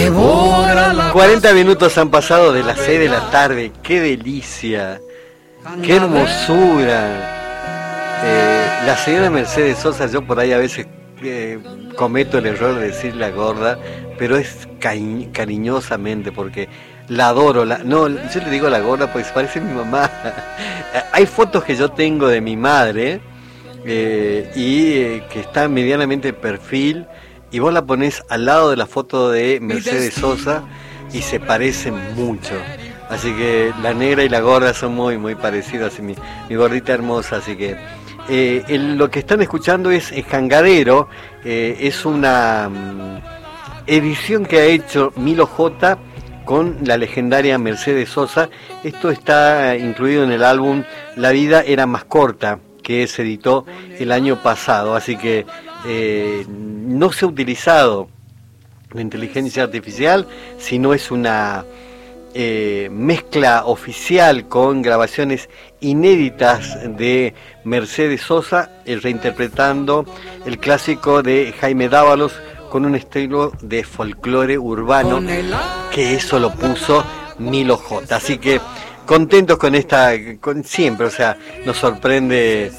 devora la 40 minutos han pasado de las 6 de la tarde. ¡Qué delicia! ¡Qué hermosura! La señora Mercedes Sosa, yo por ahí a veces cometo el error de decir la gorda, pero es cariñosamente, porque la adoro. No, yo le digo la gorda porque se parece a mi mamá. Hay fotos que yo tengo de mi madre que está medianamente en perfil, y vos la ponés al lado de la foto de Mercedes Sosa y se parecen mucho. Así que la negra y la gorda son muy, muy parecidas, y mi gordita hermosa. Así que lo que están escuchando es Jangadero, es una edición que ha hecho Milo J con la legendaria Mercedes Sosa. Esto está incluido en el álbum La vida era más corta, que se editó el año pasado. Así que no se ha utilizado la inteligencia artificial, sino es una mezcla oficial con grabaciones inéditas de Mercedes Sosa, reinterpretando el clásico de Jaime Dávalos con un estilo de folclore urbano, que eso lo puso Milo J. Así que contentos con siempre, o sea, nos sorprende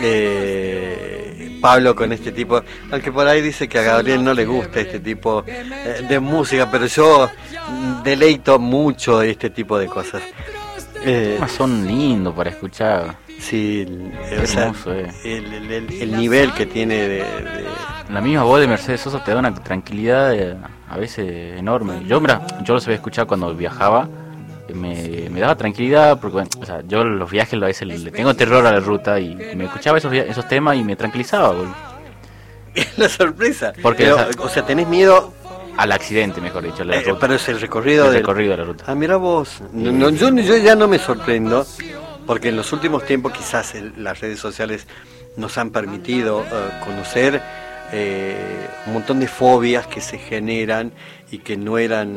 Pablo con este tipo, aunque por ahí dice que a Gabriel no le gusta este tipo de música, pero yo deleito mucho este tipo de cosas. Son lindos para escuchar. Sí, hermoso, el nivel que tiene La misma voz de Mercedes Sosa te da una tranquilidad a veces enorme. Yo lo sabía escuchar cuando viajaba. Me daba tranquilidad, porque bueno, o sea, yo los viajes a veces le tengo terror a la ruta, y me escuchaba esos temas y me tranquilizaba, boludo. La sorpresa. Porque, pero, o sea, tenés miedo al accidente, mejor dicho, la ruta. Pero es el recorrido de la ruta. Ah, mira vos. No, yo ya no me sorprendo, porque en los últimos tiempos quizás las redes sociales nos han permitido conocer un montón de fobias que se generan y que no eran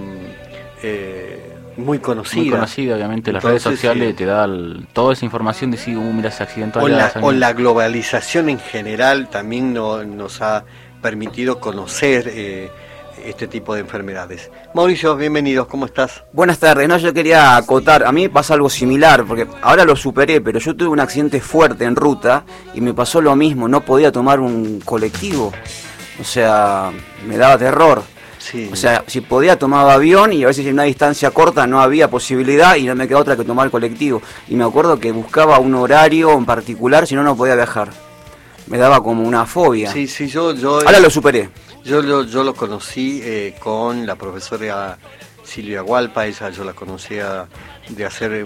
muy conocida. Muy conocida, obviamente. Entonces, las redes sociales te dan toda esa información de si mira, se accidentó. O la globalización en general también nos ha permitido conocer este tipo de enfermedades. Mauricio, bienvenidos, ¿cómo estás? Buenas tardes. No, yo quería acotar, a mí pasa algo similar, porque ahora lo superé, pero yo tuve un accidente fuerte en ruta y me pasó lo mismo, no podía tomar un colectivo, o sea, me daba terror. Sí. O sea, si podía tomaba avión, y a veces en una distancia corta no había posibilidad y no me quedaba otra que tomar el colectivo. Y me acuerdo que buscaba un horario en particular, si no podía viajar. Me daba como una fobia. Sí, yo ahora lo superé. Yo lo conocí con la profesora Silvia Hualpa. Yo la conocía de hacer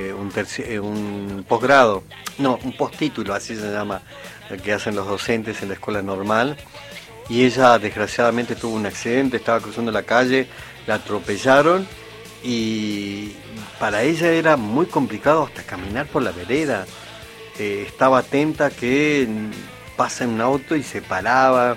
un posgrado, no, un postítulo, así se llama, que hacen los docentes en la escuela normal. Y ella desgraciadamente tuvo un accidente, estaba cruzando la calle, la atropellaron, y para ella era muy complicado hasta caminar por la vereda. Estaba atenta que pasa un auto y se paraba.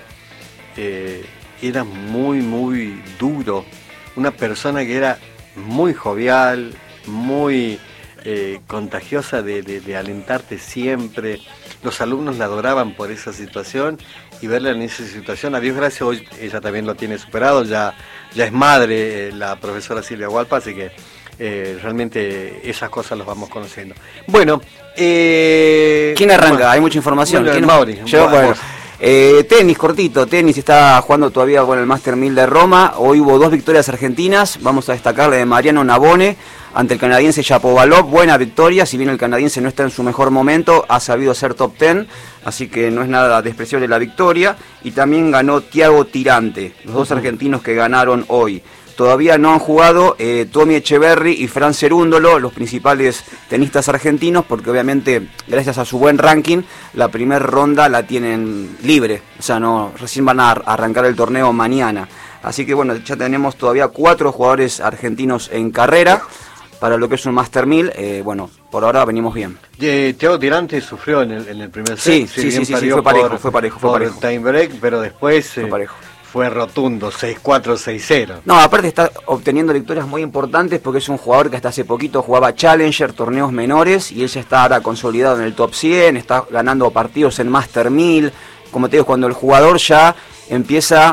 Era muy, muy duro. Una persona que era muy jovial, muy contagiosa de alentarte siempre. Los alumnos la adoraban por esa situación, y verla en esa situación, a Dios gracias, hoy ella también lo tiene superado, ya es madre, la profesora Silvia Hualpa, así que realmente esas cosas las vamos conociendo. Bueno, ¿quién arranca? Hay mucha información. Bueno, ¿Quién? Mauri, Yo, bueno. Tenis, cortito, tenis está jugando todavía con el Master 1000 de Roma. Hoy hubo 2 victorias argentinas. Vamos a destacar la de Mariano Navone ante el canadiense Shapovalov. Buena victoria, si bien el canadiense no está en su mejor momento, ha sabido ser top 10, así que no es nada despreciable la victoria. Y también ganó Thiago Tirante, los 2 argentinos que ganaron hoy. Todavía no han jugado Tommy Echeverry y Fran Cerúndolo, los principales tenistas argentinos, porque obviamente, gracias a su buen ranking, la primera ronda la tienen libre. O sea, recién van a arrancar el torneo mañana. Así que bueno, ya tenemos todavía 4 jugadores argentinos en carrera para lo que es un Master 1000. Bueno, por ahora venimos bien. Thiago Tirante sufrió en el primer set. Sí, fue parejo. Por time break, pero después fue parejo. Fue rotundo, 6-4, 6-0. No, aparte está obteniendo victorias muy importantes, porque es un jugador que hasta hace poquito jugaba Challenger, torneos menores, y él ya está ahora consolidado en el top 100, está ganando partidos en Master 1000. Como te digo, cuando el jugador ya empieza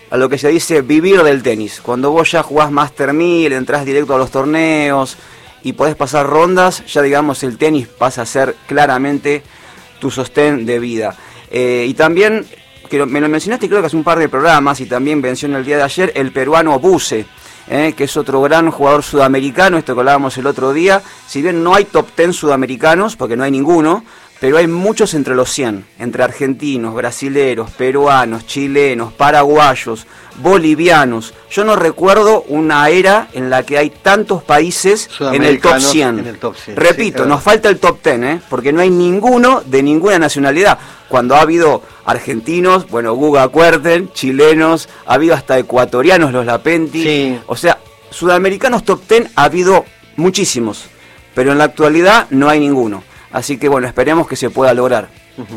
a lo que se dice vivir del tenis. Cuando vos ya jugás Master 1000, entrás directo a los torneos y podés pasar rondas, ya digamos el tenis pasa a ser claramente tu sostén de vida. Y también, que me lo mencionaste creo que hace un par de programas, y también mencioné el día de ayer, el peruano Buse, que es otro gran jugador sudamericano, esto que hablábamos el otro día. Si bien no hay top 10 sudamericanos, porque no hay ninguno, pero hay muchos entre los 100, entre argentinos, brasileros, peruanos, chilenos, paraguayos, bolivianos. Yo no recuerdo una era en la que hay tantos países en el top 100. En el top 100. Repito, sí, nos falta el top 10, porque no hay ninguno de ninguna nacionalidad. Cuando ha habido argentinos, bueno, Guga Kuerten, chilenos, ha habido hasta ecuatorianos, los Lapenti. Sí. O sea, sudamericanos top 10 ha habido muchísimos, pero en la actualidad no hay ninguno. Así que bueno, esperemos que se pueda lograr.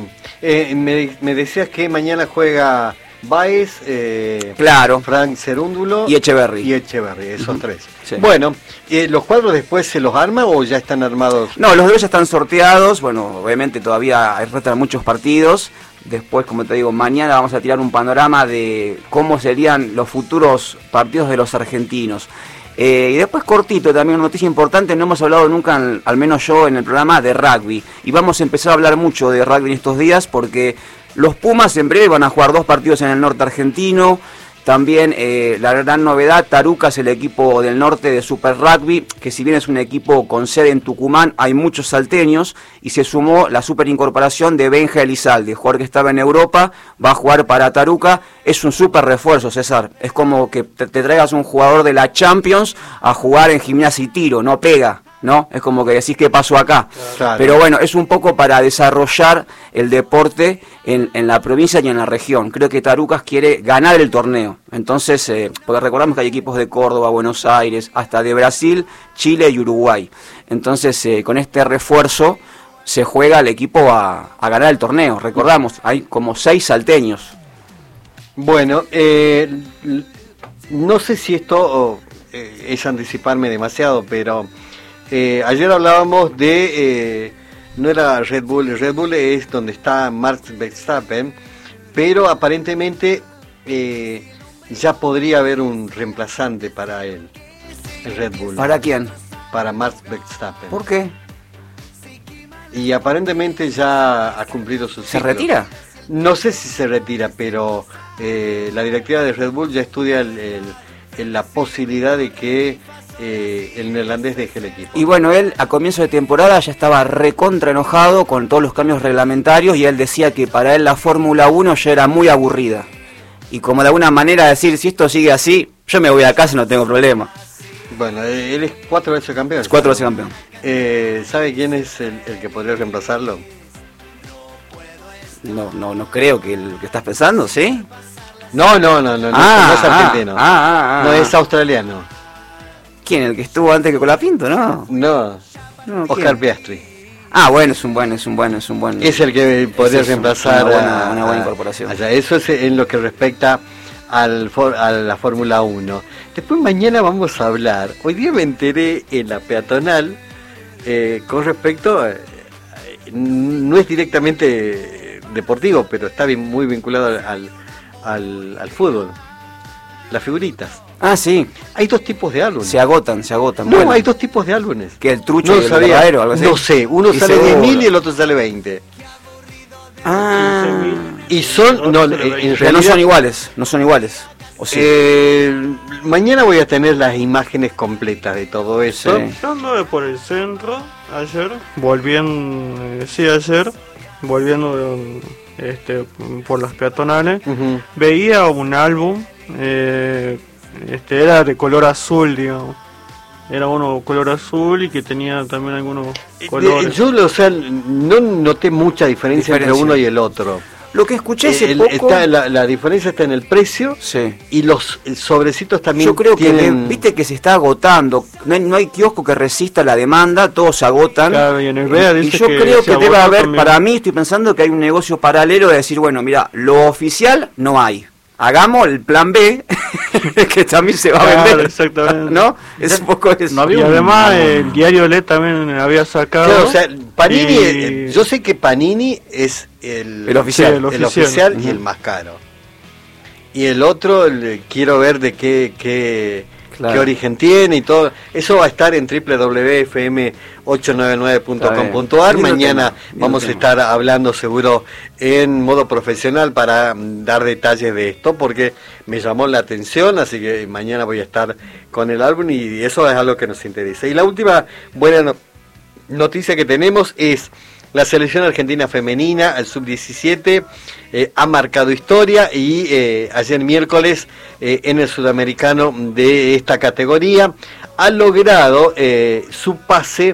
Me decías que mañana juega Baez, claro, Frank Cerúndulo y Echeverry. Esos tres. Sí. Bueno, ¿los cuadros después se los arma o ya están armados? No, los dos ya están sorteados. Bueno, obviamente todavía restan muchos partidos. Después, como te digo, mañana vamos a tirar un panorama de cómo serían los futuros partidos de los argentinos. Y después cortito, también una noticia importante, no hemos hablado nunca, al menos yo en el programa, de rugby. Y vamos a empezar a hablar mucho de rugby en estos días porque los Pumas en breve van a jugar 2 partidos en el norte argentino. También la gran novedad, Taruca es el equipo del norte de Super Rugby, que si bien es un equipo con sede en Tucumán, hay muchos salteños, y se sumó la super incorporación de Benja Elizalde, jugador que estaba en Europa, va a jugar para Taruca. Es un super refuerzo, César, es como que te traigas un jugador de la Champions a jugar en Gimnasia y Tiro, no pega, ¿no? Es como que decís qué pasó acá. Claro. Pero bueno, es un poco para desarrollar el deporte en la provincia y en la región. Creo que Tarucas quiere ganar el torneo. Entonces, porque recordamos que hay equipos de Córdoba, Buenos Aires, hasta de Brasil, Chile y Uruguay. Entonces, con este refuerzo se juega el equipo a ganar el torneo. Recordamos, hay como 6 salteños. Bueno, no sé si esto es anticiparme demasiado, pero ayer hablábamos de, no era Red Bull es donde está Max Verstappen, pero aparentemente ya podría haber un reemplazante para él, el Red Bull. ¿Para quién? Para Max Verstappen. ¿Por qué? Y aparentemente ya ha cumplido su ciclo. ¿Se retira? No sé si se retira, pero la directiva de Red Bull ya estudia la posibilidad de que el neerlandés deje el equipo. Y bueno, él a comienzo de temporada ya estaba recontra enojado con todos los cambios reglamentarios, y él decía que para él la Fórmula 1 ya era muy aburrida. Y como de alguna manera decir, si esto sigue así, yo me voy a casa y no tengo problema. Bueno, él es 4 veces campeón. Es 4 veces campeón. ¿Sabe quién es el que podría reemplazarlo? No creo que el que estás pensando, ¿sí? No, no es argentino. No, es australiano. ¿Quién? ¿El que estuvo antes que Colapinto? No, Oscar Piastri. Ah, bueno, es un buen. Es el que podría reemplazar una buena incorporación. Eso es en lo que respecta a la Fórmula 1. Después mañana vamos a hablar. Hoy día me enteré en la peatonal con respecto no es directamente deportivo, pero está muy vinculado al fútbol. Las figuritas. Ah, sí. Hay 2 tipos de álbumes. Se agotan. No, bueno. Hay 2 tipos de álbumes. Que el trucho no y el sabía, verdadero, algo así. No sé, uno sale 10.000 y el otro sale 20. Ah. Y son, no, en realidad no son iguales, ¿o sí? Mañana voy a tener las imágenes completas de todo eso. Sí. Yo anduve por el centro ayer, volviendo por las peatonales, veía un álbum, era de color azul, digamos. Era uno color azul y que tenía también algunos colores. Yo, no noté mucha diferencia entre uno y el otro. Lo que escuché hace poco... La diferencia está en el precio, sí. Y los sobrecitos también. Yo creo tienen... que viste que se está agotando, no hay kiosco que resista la demanda, todos se agotan. Claro, y en el BEA dice y yo que creo que debe haber, también. para mí estoy pensando que hay un negocio paralelo de decir, bueno, mira, lo oficial no hay. Hagamos el plan B, que también se va a vender. Exactamente. ¿No? Es un poco eso. No, y además el diario LED también había sacado. Claro, o sea, Panini, yo sé que Panini es el oficial, el oficial y el más caro. y el otro quiero ver de qué origen tiene y todo. Eso va a estar en www.fm899.com.ar. Mañana vamos a estar hablando seguro en modo profesional para dar detalles de esto, porque me llamó la atención, así que mañana voy a estar con el álbum y eso es algo que nos interesa. Y la última buena noticia que tenemos es la selección argentina femenina, el sub-17, ha marcado historia y ayer miércoles en el sudamericano de esta categoría ha logrado su pase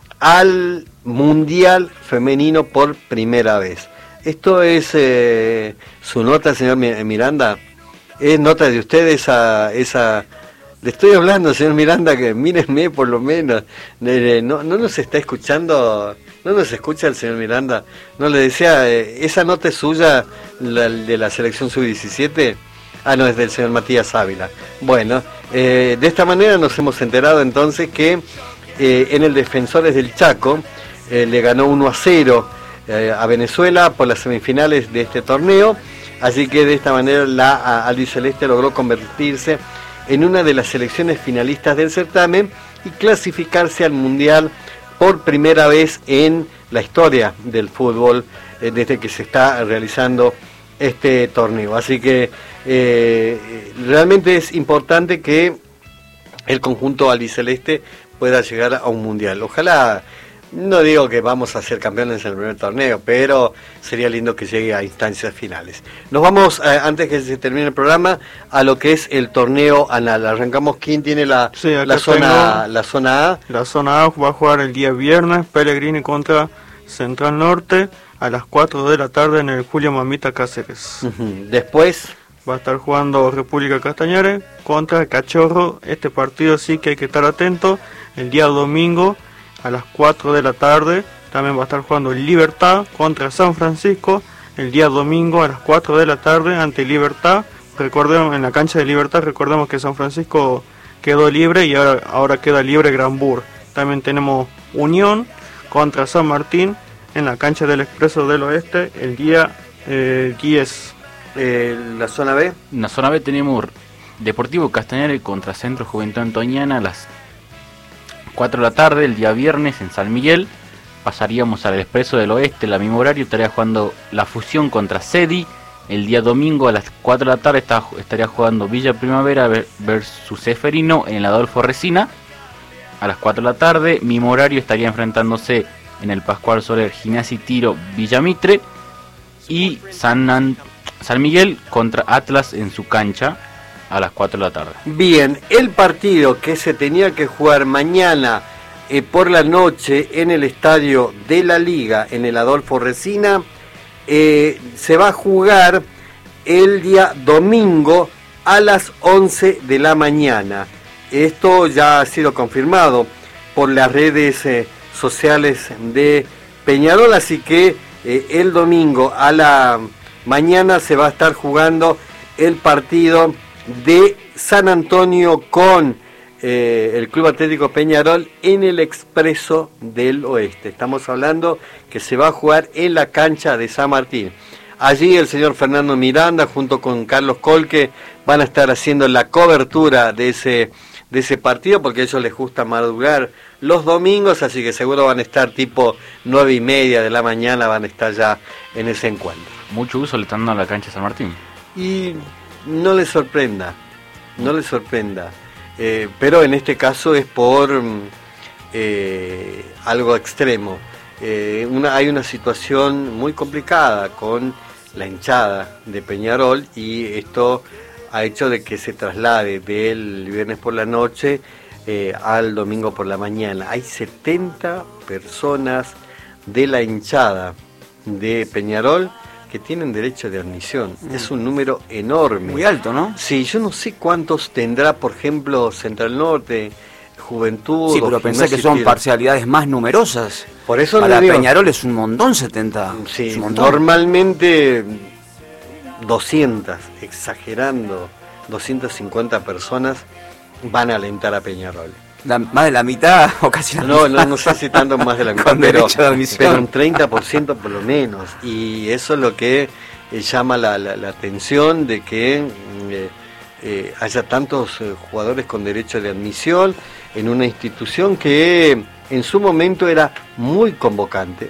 al mundial femenino por primera vez. Esto es su nota, señor Miranda. ¿Es nota de usted esa? Le estoy hablando, señor Miranda, que mírenme por lo menos. No nos está escuchando. ¿No nos escucha el señor Miranda? No, le decía, ¿esa nota es suya, de la selección sub-17? Ah, no, es del señor Matías Ávila. Bueno, de esta manera nos hemos enterado entonces que en el Defensores del Chaco le ganó 1-0 a Venezuela por las semifinales de este torneo. Así que de esta manera la albiceleste logró convertirse en una de las selecciones finalistas del certamen y clasificarse al Mundial por primera vez en la historia del fútbol desde que se está realizando este torneo. Así que realmente es importante que el conjunto albiceleste pueda llegar a un mundial. Ojalá, no digo que vamos a ser campeones en el primer torneo, pero sería lindo que llegue a instancias finales. Nos vamos, antes que se termine el programa, a lo que es el torneo anal. Arrancamos. ¿Quién tiene la zona A? La zona A va a jugar el día viernes, Pellegrini contra Central Norte, a las 4 de la tarde en el Julio Mamita Cáceres. Después va a estar jugando República Castañares contra Cachorro. Este partido sí que hay que estar atento. El día domingo a las 4 de la tarde también va a estar jugando Libertad contra San Francisco. El día domingo a las 4 de la tarde ante Libertad. Recordemos, en la cancha de Libertad, recordemos que San Francisco quedó libre y ahora queda libre Granbur. También tenemos Unión contra San Martín en la cancha del Expreso del Oeste el día 10. La zona B. En la zona B tenemos Deportivo Castañares contra Centro Juventud Antoniana a las 4 de la tarde, el día viernes en San Miguel. Pasaríamos al Expreso del Oeste, el mismo horario, estaría jugando La Fusión contra Cedi. El día domingo a las 4 de la tarde estaría jugando Villa Primavera versus Seferino en el Adolfo Resina. A las 4 de la tarde, mismo horario, estaría enfrentándose en el Pascual Soler Gimnasia y Tiro Villamitre. Y San Miguel contra Atlas en su cancha a las 4 de la tarde. Bien, el partido que se tenía que jugar mañana por la noche en el estadio de la Liga, en el Adolfo Resina, se va a jugar el día domingo a las 11 de la mañana. Esto ya ha sido confirmado por las redes sociales de Peñarol, así que el domingo a la mañana se va a estar jugando el partido de San Antonio con el Club Atlético Peñarol en el Expreso del Oeste. Estamos hablando que se va a jugar en la cancha de San Martín. Allí el señor Fernando Miranda junto con Carlos Colque van a estar haciendo la cobertura de ese partido, porque a ellos les gusta madrugar los domingos, así que seguro van a estar tipo 9:30 de la mañana, van a estar ya en ese encuentro. Mucho uso le están dando a la cancha de San Martín. Y no les sorprenda, pero en este caso es por algo extremo. Hay una situación muy complicada con la hinchada de Peñarol y esto ha hecho de que se traslade del viernes por la noche al domingo por la mañana. Hay 70 personas de la hinchada de Peñarol que tienen derecho de admisión. Es un número enorme. Muy alto, ¿no? Sí, yo no sé cuántos tendrá, por ejemplo, Central Norte, Juventud. Sí, pero pensé que son parcialidades más numerosas. Por eso para Peñarol es un montón 70. Sí, es un montón. Normalmente 200, exagerando, 250 personas van a alentar a Peñarol. Más de la mitad o casi la mitad. No sé si tanto más de la mitad, con derecho de admisión. Pero un 30% por lo menos. Y eso es lo que llama la atención de que haya tantos jugadores con derecho de admisión en una institución que en su momento era muy convocante,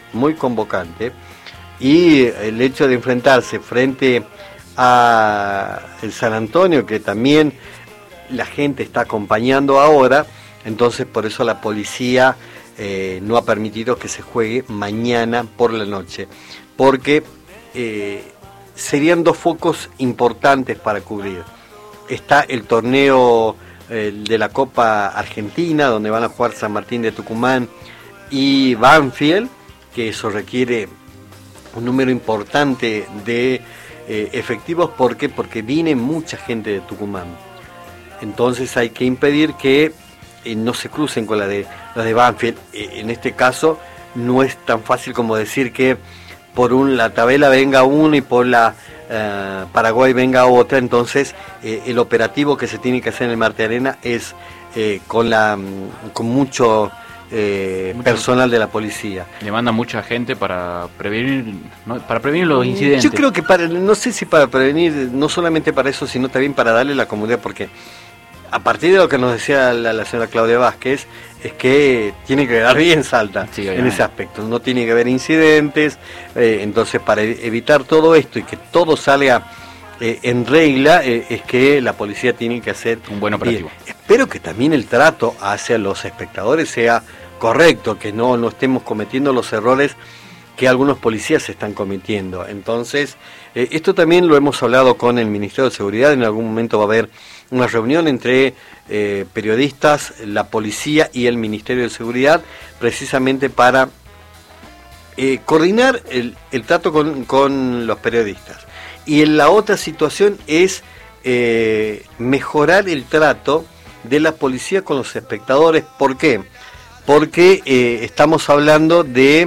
y el hecho de enfrentarse frente a el San Antonio, que también la gente está acompañando ahora, entonces por eso la policía no ha permitido que se juegue mañana por la noche, porque serían dos focos importantes para cubrir. Está el torneo de la Copa Argentina, donde van a jugar San Martín de Tucumán y Banfield, que eso requiere un número importante de efectivos. ¿Por qué? Porque viene mucha gente de Tucumán. Entonces hay que impedir que no se crucen con la de Banfield. En este caso no es tan fácil como decir que por la tabela venga uno y por la Paraguay venga otra. Entonces el operativo que se tiene que hacer en el Marte Arena es con mucho personal de la policía. Le manda mucha gente para prevenir, ¿no? Para prevenir los incidentes. Yo creo que no sé si para prevenir, no solamente para eso, sino también para darle la comodidad, porque a partir de lo que nos decía la señora Claudia Vázquez, es que tiene que quedar bien Salta, sí, en ese aspecto, no tiene que haber incidentes. Entonces, para evitar todo esto y que todo salga en regla, es que la policía tiene que hacer un buen operativo. Espero que también el trato hacia los espectadores sea correcto, que no estemos cometiendo los errores que algunos policías están cometiendo. Entonces, esto también lo hemos hablado con el Ministerio de Seguridad. En algún momento va a haber una reunión entre periodistas, la policía y el Ministerio de Seguridad, precisamente para coordinar el trato con los periodistas. Y la otra situación es mejorar el trato de la policía con los espectadores. ¿Por qué? Porque estamos hablando de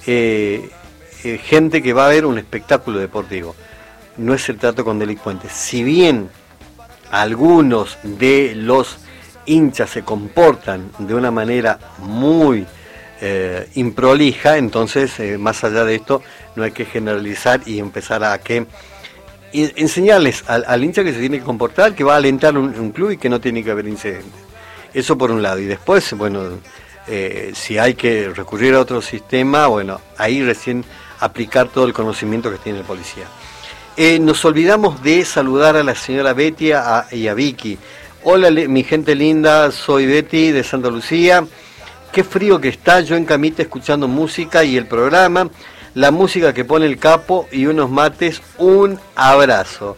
gente que va a ver un espectáculo deportivo. No es el trato con delincuentes. Si bien algunos de los hinchas se comportan de una manera muy improlija, entonces más allá de esto no hay que generalizar y empezar a enseñarles al hincha que se tiene que comportar, que va a alentar un club y que no tiene que haber incidentes. Eso por un lado. Y después, bueno, si hay que recurrir a otro sistema, bueno, ahí recién aplicar todo el conocimiento que tiene el policía. Nos olvidamos de saludar a la señora Betty y a Vicky. Hola, mi gente linda, soy Betty de Santa Lucía. Qué frío que está, yo en camita escuchando música y el programa, la música que pone el capo y unos mates. Un abrazo.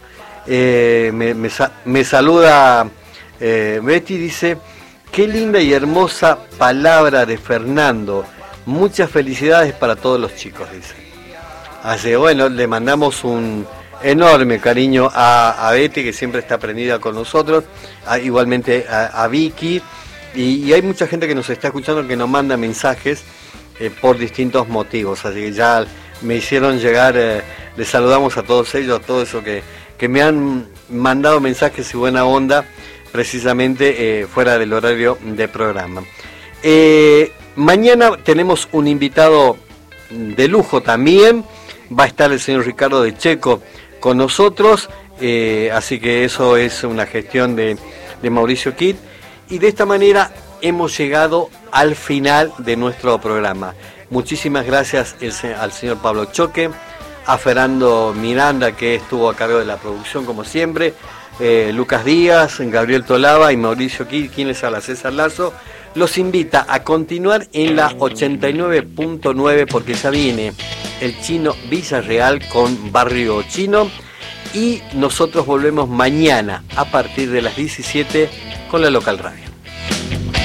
Me saluda Betty, dice: qué linda y hermosa palabra de Fernando. Muchas felicidades para todos los chicos, dice. Así, bueno, le mandamos un enorme cariño a Betty, que siempre está prendida con nosotros, igualmente a Vicky, y hay mucha gente que nos está escuchando que nos manda mensajes por distintos motivos, así que ya me hicieron llegar, les saludamos a todos ellos, a todos esos que me han mandado mensajes y buena onda, precisamente fuera del horario de programa. Mañana tenemos un invitado de lujo también, va a estar el señor Ricardo de Checo con nosotros, así que eso es una gestión de Mauricio Kitt, y de esta manera hemos llegado al final de nuestro programa. Muchísimas gracias al señor Pablo Choque, a Fernando Miranda, que estuvo a cargo de la producción como siempre, Lucas Díaz, Gabriel Tolava y Mauricio Kitt, quien les habla, César Lazo. Los invita a continuar en la 89.9 porque ya viene el Chino Villarreal con Barrio Chino, y nosotros volvemos mañana a partir de las 17 con la Local Radio.